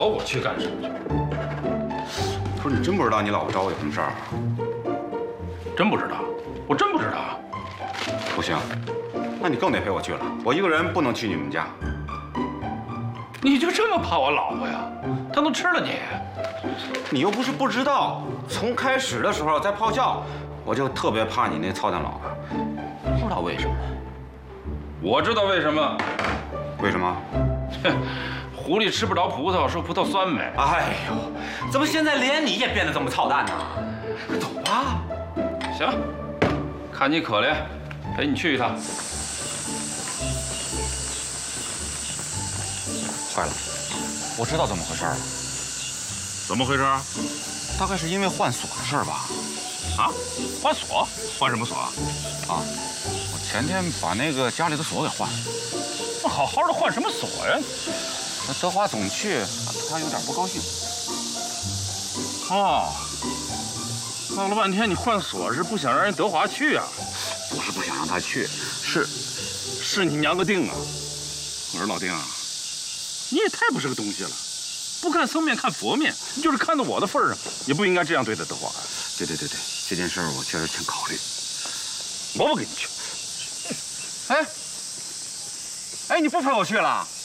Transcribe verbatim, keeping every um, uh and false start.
找我去干什么去？ 不是你真不知道你老婆找我有什么事儿？ 真不知道，我真不知道。 不行，那你更得陪我去了。我一个人不能去你们家。 你就这么怕我老婆呀？她能吃了你？ 你又不是不知道，从开始的时候在炮校，我就特别怕你那操蛋老婆，不知道为什么。 我知道为什么。 为什么？ 哼，狐狸吃不着葡萄说葡萄酸呗。 哎呦，怎么现在连你也变得这么操蛋呢？走吧。 行，看你可怜，陪你去一趟。 坏了，我知道怎么回事了。 怎么回事？ 大概是因为换锁的事儿吧？ 啊？换锁？换什么锁？啊， 我前天把那个家里的锁给换了。 那好好的换什么锁呀？ 那德华总去，他有点不高兴。 哦，闹了半天你换锁是不想让人德华去啊？ 不是不想让他去， 是，是你娘个腚啊！我说老丁啊，你也太不是个东西了，不看僧面看佛面，你就是看到我的份上，也不应该这样对待德华。 对对对对，这件事我确实挺考虑。 我不跟你去。 哎，哎，你不陪我去了？